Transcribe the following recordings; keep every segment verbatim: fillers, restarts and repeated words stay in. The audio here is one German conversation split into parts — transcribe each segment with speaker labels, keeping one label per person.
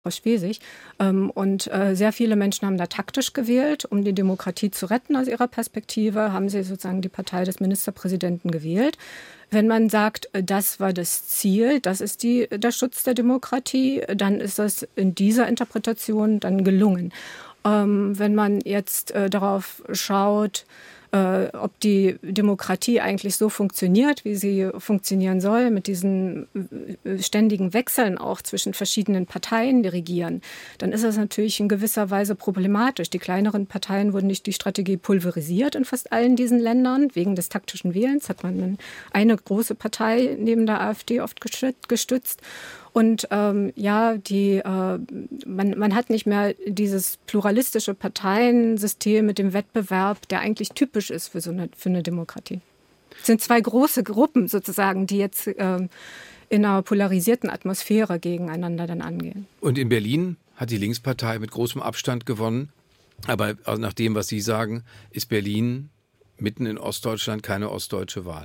Speaker 1: Frau Schwesig. Und sehr viele Menschen haben da taktisch gewählt, um die Demokratie zu retten aus ihrer Perspektive, haben sie sozusagen die Partei des Ministerpräsidenten gewählt. Wenn man sagt, das war das Ziel, das ist die, der Schutz der Demokratie, dann ist das in dieser Interpretation dann gelungen. Ähm, wenn man jetzt äh, darauf schaut, äh, ob die Demokratie eigentlich so funktioniert, wie sie funktionieren soll, mit diesen äh, ständigen Wechseln auch zwischen verschiedenen Parteien, die regieren, dann ist das natürlich in gewisser Weise problematisch. Die kleineren Parteien wurden durch die Strategie pulverisiert in fast allen diesen Ländern. Wegen des taktischen Wählens hat man eine große Partei neben der AfD oft gestützt. Und ähm, ja, die, äh, man, man hat nicht mehr dieses pluralistische Parteiensystem mit dem Wettbewerb, der eigentlich typisch ist für so eine, für eine Demokratie. Es sind zwei große Gruppen sozusagen, die jetzt äh, in einer polarisierten Atmosphäre gegeneinander dann angehen.
Speaker 2: Und in Berlin hat die Linkspartei mit großem Abstand gewonnen. Aber nach dem, was Sie sagen, ist Berlin mitten in Ostdeutschland keine ostdeutsche Wahl.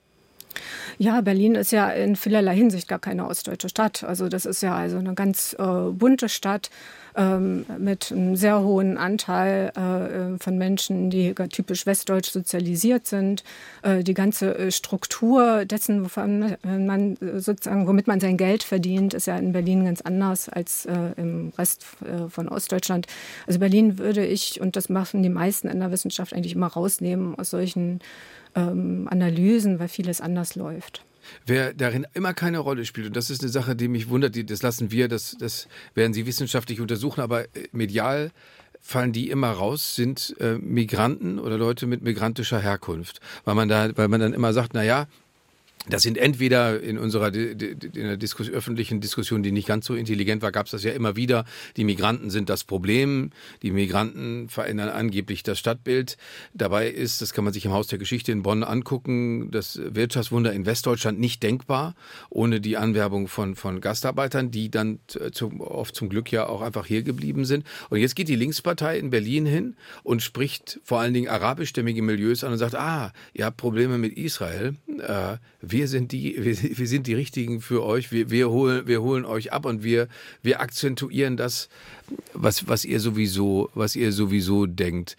Speaker 1: Ja, Berlin ist ja in vielerlei Hinsicht gar keine ostdeutsche Stadt. Also das ist ja also eine ganz äh, bunte Stadt ähm, mit einem sehr hohen Anteil äh, von Menschen, die typisch westdeutsch sozialisiert sind. Äh, die ganze äh, Struktur dessen, wovon man sozusagen, womit man sein Geld verdient, ist ja in Berlin ganz anders als äh, im Rest äh, von Ostdeutschland. Also Berlin würde ich, und das machen die meisten in der Wissenschaft, eigentlich immer rausnehmen aus solchen ähm, Analysen, weil vieles anders läuft.
Speaker 2: Wer darin immer keine Rolle spielt, und das ist eine Sache, die mich wundert, das lassen wir, das, das werden Sie wissenschaftlich untersuchen, aber medial fallen die immer raus, sind äh, Migranten oder Leute mit migrantischer Herkunft. Weil man da, weil man dann immer sagt, na ja, das sind entweder in unserer in der Diskus- öffentlichen Diskussion, die nicht ganz so intelligent war, gab es das ja immer wieder. Die Migranten sind das Problem. Die Migranten verändern angeblich das Stadtbild. Dabei ist, das kann man sich im Haus der Geschichte in Bonn angucken, das Wirtschaftswunder in Westdeutschland nicht denkbar, ohne die Anwerbung von, von Gastarbeitern, die dann zum, oft zum Glück ja auch einfach hier geblieben sind. Und jetzt geht die Linkspartei in Berlin hin und spricht vor allen Dingen arabischstämmige Milieus an und sagt, ah, ihr habt Probleme mit Israel. Äh, Wir sind die, wir, wir sind die Richtigen für euch. Wir, wir holen, wir holen euch ab und wir, wir akzentuieren das, was, was ihr sowieso, was ihr sowieso denkt.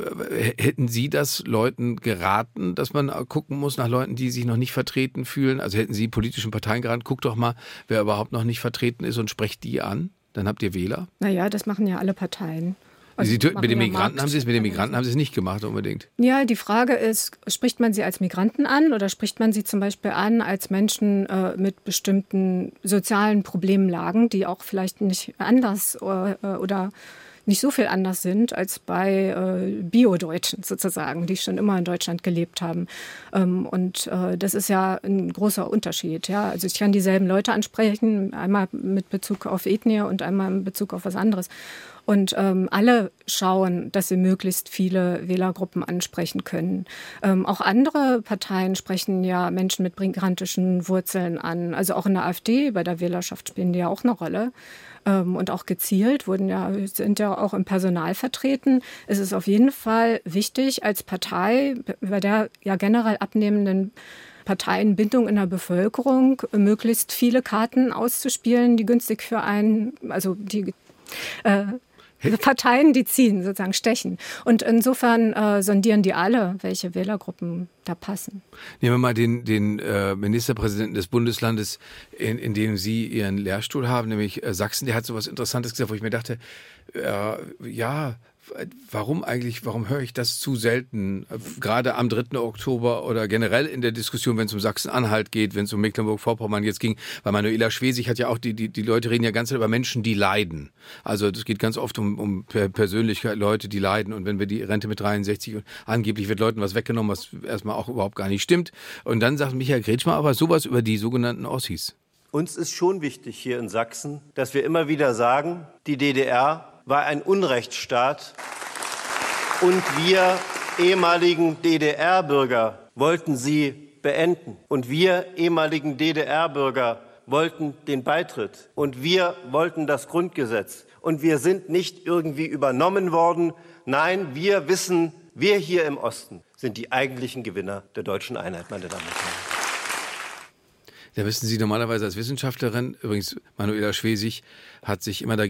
Speaker 2: Hätten Sie das Leuten geraten, dass man gucken muss nach Leuten, die sich noch nicht vertreten fühlen? Also hätten Sie politischen Parteien geraten, guckt doch mal, wer überhaupt noch nicht vertreten ist und sprecht die an. Dann habt ihr Wähler.
Speaker 1: Naja, das machen ja alle Parteien.
Speaker 2: Also Sie, mit den Migranten haben Sie es mit den Migranten haben Sie es nicht gemacht unbedingt.
Speaker 1: Ja, die Frage ist, spricht man sie als Migranten an oder spricht man sie zum Beispiel an als Menschen äh, mit bestimmten sozialen Problemlagen, die auch vielleicht nicht anders oder, oder nicht so viel anders sind als bei äh, Bio-Deutschen sozusagen, die schon immer in Deutschland gelebt haben. Ähm, und äh, das ist ja ein großer Unterschied. Ja? Also ich kann dieselben Leute ansprechen, einmal mit Bezug auf Ethnie und einmal in Bezug auf was anderes. Und ähm, alle schauen, dass sie möglichst viele Wählergruppen ansprechen können. Ähm, auch andere Parteien sprechen ja Menschen mit migrantischen Wurzeln an. Also auch in der AfD, bei der Wählerschaft spielen die ja auch eine Rolle. Ähm, und auch gezielt, wurden ja, sind ja auch im Personal vertreten. Es ist auf jeden Fall wichtig, als Partei, bei der ja generell abnehmenden Parteienbindung in der Bevölkerung, möglichst viele Karten auszuspielen, die günstig für einen, also die äh, Parteien, die ziehen, sozusagen stechen. Und insofern äh, sondieren die alle, welche Wählergruppen da passen.
Speaker 2: Nehmen wir mal den, den äh, Ministerpräsidenten des Bundeslandes, in, in dem Sie Ihren Lehrstuhl haben, nämlich äh, Sachsen. Der hat so was Interessantes gesagt, wo ich mir dachte, äh, ja, warum eigentlich, warum höre ich das zu selten? Gerade am dritten Oktober oder generell in der Diskussion, wenn es um Sachsen-Anhalt geht, wenn es um Mecklenburg-Vorpommern jetzt ging, weil Manuela Schwesig hat ja auch, die, die, die Leute reden ja ganz viel über Menschen, die leiden. Also es geht ganz oft um, um Persönlichkeit, Leute, die leiden. Und wenn wir die Rente mit dreiundsechzig und angeblich wird Leuten was weggenommen, was erstmal auch überhaupt gar nicht stimmt. Und dann sagt Michael Kretschmer aber sowas über die sogenannten Ossis.
Speaker 3: Uns ist schon wichtig hier in Sachsen, dass wir immer wieder sagen, die D D R war ein Unrechtsstaat und wir ehemaligen D D R-Bürger wollten sie beenden. Und wir ehemaligen D D R-Bürger wollten den Beitritt und wir wollten das Grundgesetz. Und wir sind nicht irgendwie übernommen worden. Nein, wir wissen, wir hier im Osten sind die eigentlichen Gewinner der deutschen Einheit, meine Damen und Herren.
Speaker 2: Da wissen Sie normalerweise als Wissenschaftlerin, übrigens Manuela Schwesig hat sich immer da